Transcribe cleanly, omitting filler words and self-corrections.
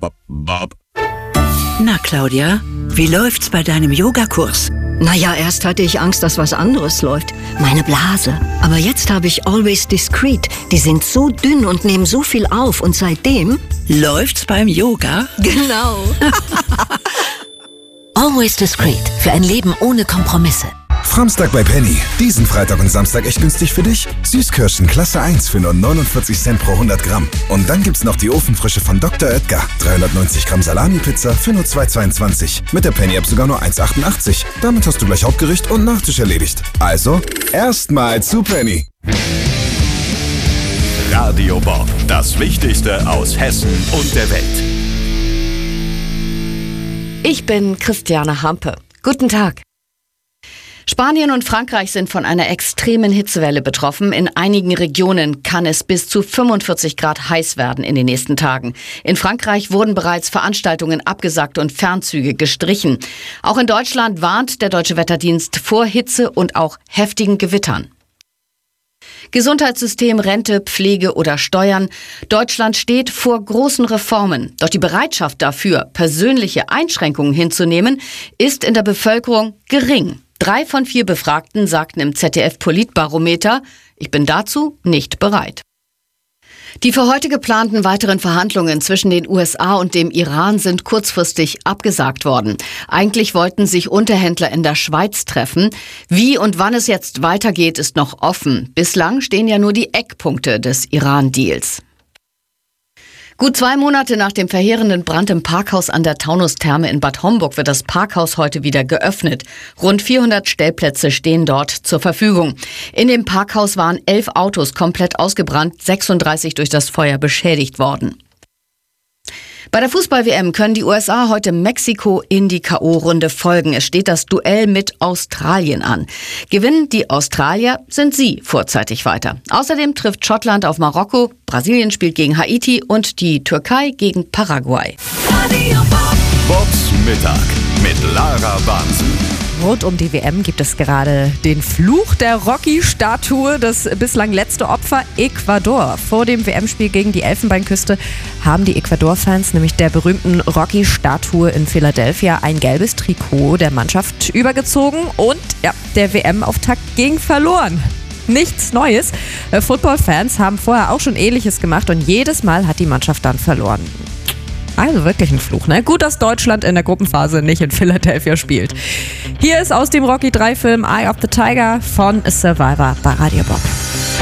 Bob. Na, Claudia, wie läuft's bei deinem Yogakurs? Naja, erst hatte ich Angst, dass was anderes läuft. Meine Blase. Aber jetzt habe ich Always Discreet. Die sind so dünn und nehmen so viel auf. Und seitdem... Läuft's beim Yoga? Genau. Always Discreet. Für ein Leben ohne Kompromisse. Samstag bei Penny. Diesen Freitag und Samstag echt günstig für dich. Süßkirschen Klasse 1 für nur 49 Cent pro 100 Gramm. Und dann gibt's noch die Ofenfrische von Dr. Oetker. 390 Gramm Salami-Pizza für nur 2,22. Mit der Penny-App sogar nur 1,88. Damit hast du gleich Hauptgericht und Nachtisch erledigt. Also, erstmal zu Penny. Radio Bob, das Wichtigste aus Hessen und der Welt. Ich bin Christiane Hampe. Guten Tag. Spanien und Frankreich sind von einer extremen Hitzewelle betroffen. In einigen Regionen kann es bis zu 45 Grad heiß werden in den nächsten Tagen. In Frankreich wurden bereits Veranstaltungen abgesagt und Fernzüge gestrichen. Auch in Deutschland warnt der Deutsche Wetterdienst vor Hitze und auch heftigen Gewittern. Gesundheitssystem, Rente, Pflege oder Steuern. Deutschland steht vor großen Reformen. Doch die Bereitschaft dafür, persönliche Einschränkungen hinzunehmen, ist in der Bevölkerung gering. 3 von 4 Befragten sagten im ZDF-Politbarometer, ich bin dazu nicht bereit. Die für heute geplanten weiteren Verhandlungen zwischen den USA und dem Iran sind kurzfristig abgesagt worden. Eigentlich wollten sich Unterhändler in der Schweiz treffen. Wie und wann es jetzt weitergeht, ist noch offen. Bislang stehen ja nur die Eckpunkte des Iran-Deals. Gut 2 Monate nach dem verheerenden Brand im Parkhaus an der Taunustherme in Bad Homburg wird das Parkhaus heute wieder geöffnet. Rund 400 Stellplätze stehen dort zur Verfügung. In dem Parkhaus waren 11 Autos komplett ausgebrannt, 36 durch das Feuer beschädigt worden. Bei der Fußball-WM können die USA heute Mexiko in die K.O.-Runde folgen. Es steht das Duell mit Australien an. Gewinnen die Australier, sind sie vorzeitig weiter. Außerdem trifft Schottland auf Marokko, Brasilien spielt gegen Haiti und die Türkei gegen Paraguay. Bobs Mittag mit Lara Bansen. Rund um die WM gibt es gerade den Fluch der Rocky-Statue, das bislang letzte Opfer Ecuador. Vor dem WM-Spiel gegen die Elfenbeinküste haben die Ecuador-Fans nämlich der berühmten Rocky-Statue in Philadelphia ein gelbes Trikot der Mannschaft übergezogen und ja, der WM-Auftakt ging verloren. Nichts Neues. Football-Fans haben vorher auch schon Ähnliches gemacht und jedes Mal hat die Mannschaft dann verloren. Also wirklich ein Fluch, ne? Gut, dass Deutschland in der Gruppenphase nicht in Philadelphia spielt. Hier ist aus dem Rocky 3 Film Eye of the Tiger von Survivor bei Radio Bob.